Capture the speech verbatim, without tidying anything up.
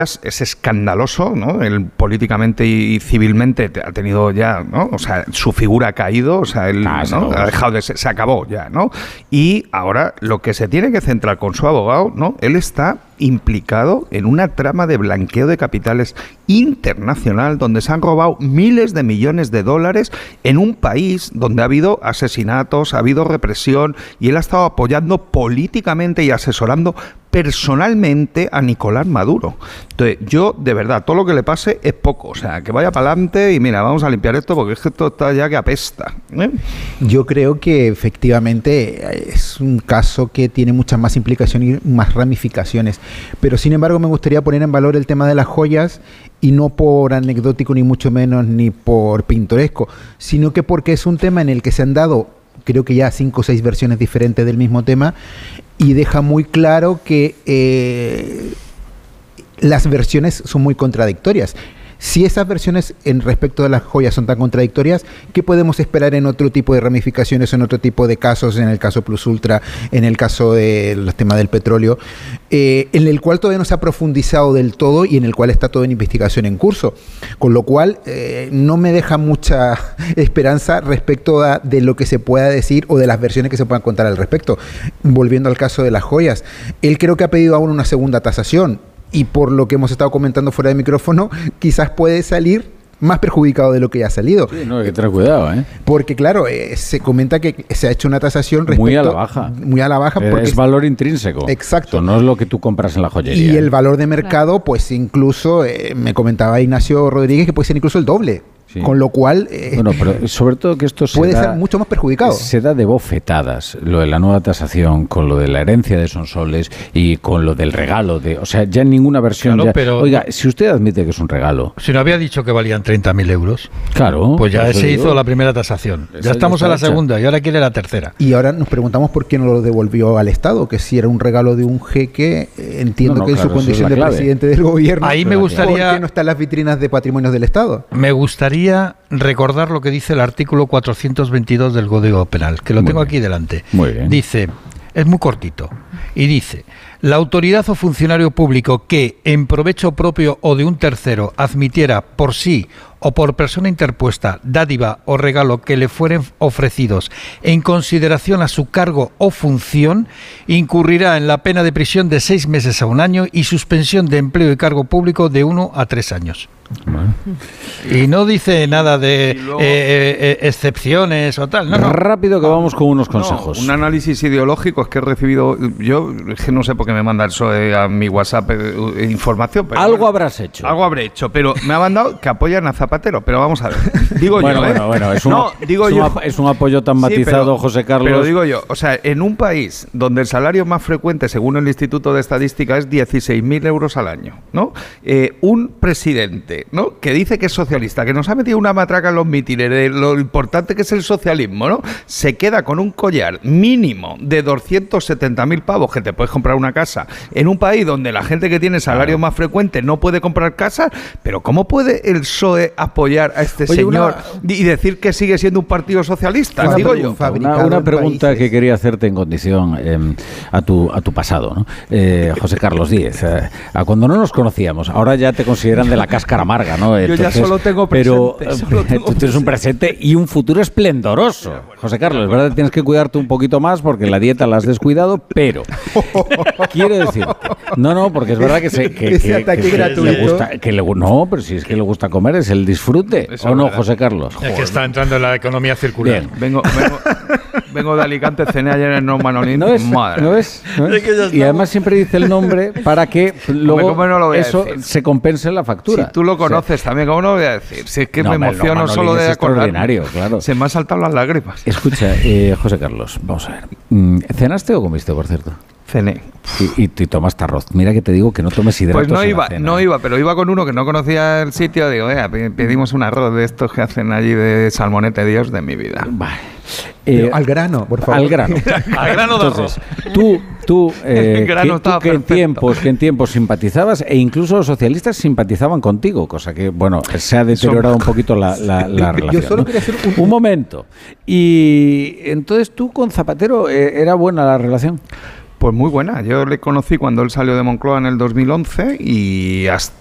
es escandaloso, ¿no? Él políticamente y civilmente ha tenido ya, ¿no? O sea, su figura ha caído, o sea, él ah, ¿no? ha dejado de ser, se acabó ya, ¿no? Y ahora lo que se tiene que centrar con su abogado, ¿no? Él está implicado en una trama de blanqueo de capitales internacional donde se han robado miles de millones de dólares en un país donde ha habido asesinatos, ha habido represión y él ha estado apoyando políticamente y asesorando personalmente a Nicolás Maduro. Entonces, yo, de verdad, todo lo que le pase es poco. O sea, que vaya para adelante y mira, vamos a limpiar esto porque es que esto está ya que apesta, ¿eh? Yo creo que efectivamente es un caso que tiene muchas más implicaciones y más ramificaciones. Pero, sin embargo, me gustaría poner en valor el tema de las joyas y no por anecdótico, ni mucho menos, ni por pintoresco, sino que porque es un tema en el que se han dado, creo que ya cinco o seis versiones diferentes del mismo tema, y deja muy claro que eh, las versiones son muy contradictorias. Si esas versiones en respecto de las joyas son tan contradictorias, ¿qué podemos esperar en otro tipo de ramificaciones, en otro tipo de casos, en el caso Plus Ultra, en el caso del tema del petróleo, eh, en el cual todavía no se ha profundizado del todo y en el cual está todo en investigación en curso? Con lo cual, eh, no me deja mucha esperanza respecto a, de lo que se pueda decir o de las versiones que se puedan contar al respecto. Volviendo al caso de las joyas, él creo que ha pedido aún una segunda tasación. Y por lo que hemos estado comentando fuera de micrófono, quizás puede salir más perjudicado de lo que ya ha salido. Sí, no, hay que tener cuidado, ¿eh? Porque, claro, eh, se comenta que se ha hecho una tasación respecto, muy a la baja. Muy a la baja. Porque es valor intrínseco. Exacto. Eso no es lo que tú compras en la joyería. Y el valor de mercado, claro, pues incluso, eh, me comentaba Ignacio Rodríguez, que puede ser incluso el doble. Sí. Con lo cual, eh, bueno, pero sobre todo que esto se puede da, ser mucho más perjudicado. Se da de bofetadas lo de la nueva tasación con lo de la herencia de Sonsoles y con lo del regalo de, o sea, ya en ninguna versión. Claro, ya, pero, oiga, si usted admite que es un regalo. Si no había dicho que valían treinta mil euros. Claro. Pues ya se digo, hizo la primera tasación. Esa Ya estamos ya a la hecha. segunda y ahora quiere la tercera. Y ahora nos preguntamos por qué no lo devolvió al Estado, que si era un regalo de un jeque, eh, entiendo no, no, que claro, en su condición es de clave. presidente del gobierno. Ahí me gustaría. ¿Por qué no está en las vitrinas de patrimonios del Estado? Me gustaría recordar lo que dice el artículo cuatrocientos veintidós del Código Penal, que lo Muy tengo bien. aquí delante. Muy bien. Dice, es muy cortito, y dice: la autoridad o funcionario público que, en provecho propio o de un tercero, admitiera por sí o por persona interpuesta dádiva o regalo que le fueren ofrecidos en consideración a su cargo o función, incurrirá en la pena de prisión de seis meses a un año y suspensión de empleo y cargo público de uno a tres años. Bueno. Y no dice nada de luego, eh, eh, excepciones o tal. No, no. Rápido que vamos con unos consejos. No, un análisis ideológico es que he recibido, yo es que no sé por qué me manda eso eh, a mi WhatsApp eh, información. Pero algo bueno, habrás hecho. Algo habré hecho, pero me ha mandado que apoyan a Zapatero, pero vamos a ver. Digo bueno, yo, ¿eh? bueno, bueno, es un, no, digo es, yo, un, es un apoyo tan matizado, sí, pero, José Carlos. Pero digo yo, o sea, en un país donde el salario más frecuente, según el Instituto de Estadística, es dieciséis mil euros al año, ¿no? Eh, un presidente, ¿no?, que dice que es socialista, que nos ha metido una matraca en los mítines de lo importante que es el socialismo, ¿no?, se queda con un collar mínimo de doscientos setenta mil pavos, que te puedes comprar una casa, en un país donde la gente que tiene salario más frecuente no puede comprar casas. Pero ¿cómo puede el P S O E apoyar a este Oye, señor una, y decir que sigue siendo un partido socialista? Una Digo pregunta, yo. Una, una pregunta que quería hacerte en condición eh, a tu a tu pasado, ¿no? Eh, José Carlos Díez, eh, a cuando no nos conocíamos, ahora ya te consideran de la cáscara amarga, ¿no? Entonces, yo ya solo tengo presente. Pero solo tengo tú tienes un presente y un futuro esplendoroso. José Carlos, es verdad que tienes que cuidarte un poquito más porque la dieta la has descuidado, pero quiero decirte, no, no, porque es verdad que se que, Ese que, ataque que, gratuito. le gusta, que le, no, pero si es que le gusta comer, es el disfrute, Eso ¿o es no, verdad. José Carlos? Es que está entrando en la economía circular. Bien. Vengo, vengo, vengo de Alicante, cené ayer en No Manolín. ¿No ves? Madre. ¿No ves? ¿No ves? Es que ya Y estamos. además siempre dice el nombre para que luego ¿cómo no lo voy a eso decir? se compense en la factura. Si tú lo conoces O sea, también, ¿cómo no lo voy a decir? Si es que No, me hombre, no, emociono Manolín solo de es acordarme. extraordinario, claro. Se me han saltado las lágrimas. escucha, eh, José Carlos, vamos a ver. Mm, ¿Cenaste o comiste, por cierto? Cené. Y, y, y tomaste arroz. Mira que te digo que no tomes hidratos. Pues no en iba, la cena, no ¿eh? iba, pero iba con uno que no conocía el sitio. Digo, eh, pedimos un arroz de estos que hacen allí de salmonete, Dios de mi vida. Vale. Pero Eh, al grano, por favor. Al grano. Al grano de Entonces, tú, tú, eh, El grano que, tú estaba que en perfecto. tiempos, que en tiempos simpatizabas e incluso los socialistas simpatizaban contigo, cosa que, bueno, se ha deteriorado un poquito la, la, la Yo relación. solo ¿no? quería hacer un- Un momento. Y entonces tú con Zapatero eh, era buena la relación. Pues muy buena. Yo le conocí cuando él salió de Moncloa en el dos mil once y hasta